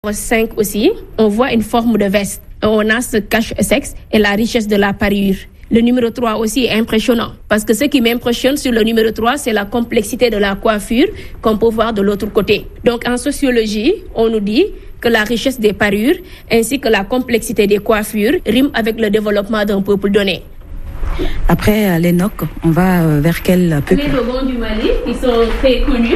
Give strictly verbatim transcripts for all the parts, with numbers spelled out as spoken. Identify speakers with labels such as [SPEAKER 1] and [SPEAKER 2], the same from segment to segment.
[SPEAKER 1] cinq aussi, on voit une forme de veste. On a ce cache-sexe et la richesse de la parure. Le numéro trois aussi est impressionnant parce que ce qui m'impressionne sur le numéro trois, c'est la complexité de la coiffure qu'on peut voir de l'autre côté. Donc en sociologie, on nous dit que la richesse des parures ainsi que la complexité des coiffures riment avec le développement d'un peuple donné.
[SPEAKER 2] Après les Nok, on va vers quel peuple?
[SPEAKER 1] Les Dogons du Mali, qui sont très connus.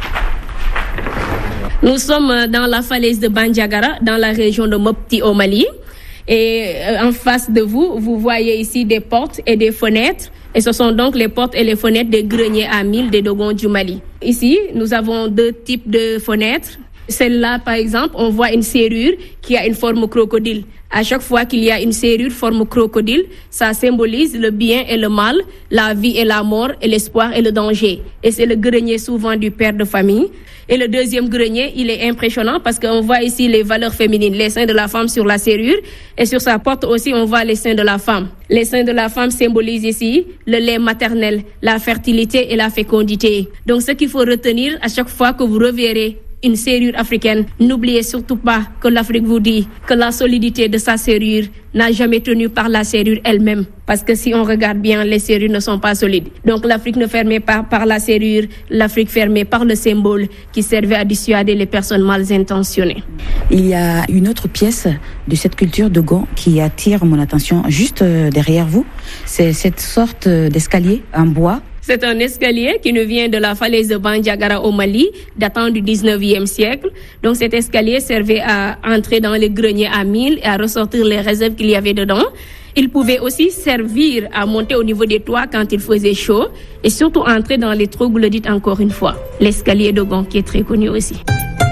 [SPEAKER 1] Nous sommes dans la falaise de Bandiagara, dans la région de Mopti au Mali. Et en face de vous, vous voyez ici des portes et des fenêtres. Et ce sont donc les portes et les fenêtres des greniers à mille des Dogons du Mali. Ici, nous avons deux types de fenêtres. Celle-là, par exemple, on voit une serrure qui a une forme crocodile. À chaque fois qu'il y a une serrure forme crocodile, ça symbolise le bien et le mal, la vie et la mort, et l'espoir et le danger. Et c'est le grenier souvent du père de famille. Et le deuxième grenier, il est impressionnant parce qu'on voit ici les valeurs féminines, les seins de la femme sur la serrure. Et sur sa porte aussi, on voit les seins de la femme. Les seins de la femme symbolisent ici le lait maternel, la fertilité et la fécondité. Donc ce qu'il faut retenir à chaque fois que vous reverrez une serrure africaine, n'oubliez surtout pas que l'Afrique vous dit que la solidité de sa serrure n'a jamais tenu par la serrure elle-même. Parce que si on regarde bien, les serrures ne sont pas solides. Donc l'Afrique ne fermait pas par la serrure, l'Afrique fermait par le symbole qui servait à dissuader les personnes mal intentionnées.
[SPEAKER 2] Il y a une autre pièce de cette culture Dogon qui attire mon attention juste derrière vous. C'est cette sorte d'escalier en bois.
[SPEAKER 1] C'est un escalier qui nous vient de la falaise de Bandiagara au Mali, datant du dix-neuvième siècle. Donc cet escalier servait à entrer dans les greniers à mille et à ressortir les réserves qu'il y avait dedans. Il pouvait aussi servir à monter au niveau des toits quand il faisait chaud et surtout entrer dans les troglodytes encore une fois. L'escalier Dogon qui est très connu aussi.